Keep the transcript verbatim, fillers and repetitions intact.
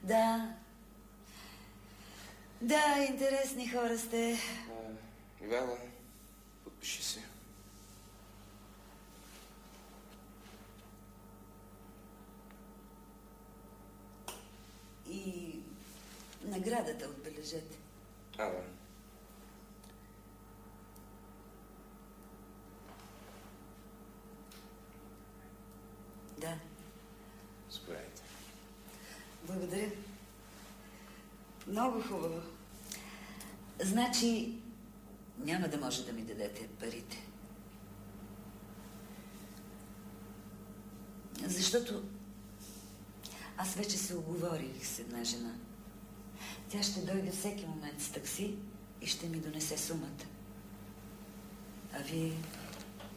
Да. Да, интересни хора сте. А, Ивела, подпиши се. И наградата отбележете. А, да. Да. Заповядайте. Благодаря. Много хубаво. Значи, няма да може да ми дадете парите. Защото аз вече се оговорих с една жена. Тя ще дойде всеки момент с такси и ще ми донесе сумата. А вие